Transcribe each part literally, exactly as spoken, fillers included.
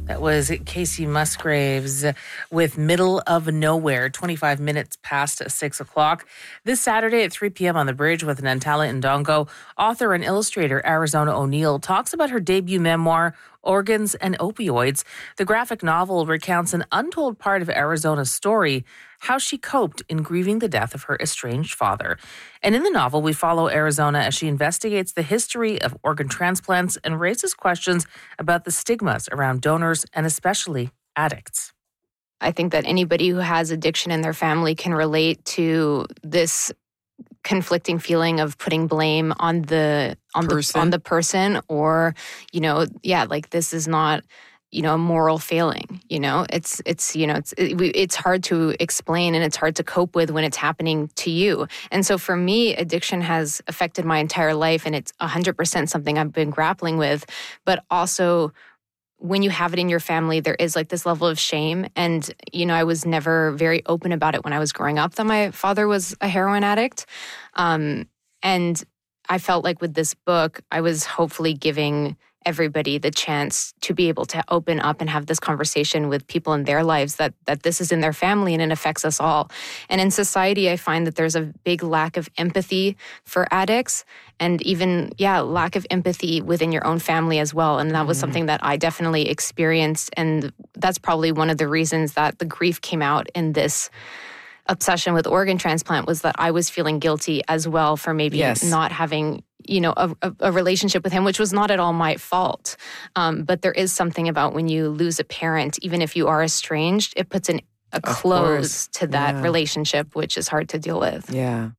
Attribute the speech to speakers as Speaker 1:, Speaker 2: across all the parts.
Speaker 1: That was Casey Musgraves with Middle of Nowhere, twenty-five minutes past six o'clock. This Saturday at three p.m. on the Bridge with Nantala Ndongo, author and illustrator Arizona O'Neill talks about her debut memoir, Organs and Opioids. The graphic novel recounts an untold part of Arizona's story, how she coped in grieving the death of her estranged father. And in the novel, we follow Arizona as she investigates the history of organ transplants and raises questions about the stigmas around donors and especially addicts.
Speaker 2: I think that anybody who has addiction in their family can relate to this conflicting feeling of putting blame on the on person. the on the person, or, you know, yeah, like this is not, you know, a moral failing. You know, it's it's you know it's it, it's hard to explain and it's hard to cope with when it's happening to you. And so for me, addiction has affected my entire life, and it's one hundred percent something I've been grappling with. But also, when you have it in your family, there is like this level of shame. And, you know, I was never very open about it when I was growing up that my father was a heroin addict. Um, and I felt like with this book, I was hopefully giving everybody the chance to be able to open up and have this conversation with people in their lives, that that this is in their family and it affects us all. And in society, I find that there's a big lack of empathy for addicts, and even, yeah, lack of empathy within your own family as well. And that was mm. something that I definitely experienced. And that's probably one of the reasons that the grief came out in this obsession with organ transplant, was that I was feeling guilty as well for maybe yes. not having, you know, a, a, a relationship with him, which was not at all my fault. Um, but there is something about when you lose a parent, even if you are estranged, it puts an, a close to that yeah. relationship, which is hard to deal with.
Speaker 3: Yeah.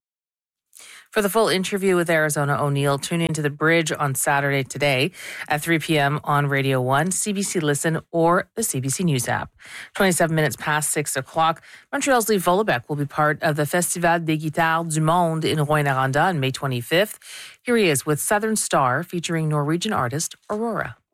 Speaker 1: For the full interview with Arizona O'Neill, tune into The Bridge on Saturday today at three p.m. on Radio one, C B C Listen, or the C B C News app. twenty-seven minutes past six o'clock, Montreal's Lee Volobec will be part of the Festival des Guitares du Monde in Rouyn-Noranda on May twenty-fifth. Here he is with Southern Star, featuring Norwegian artist Aurora.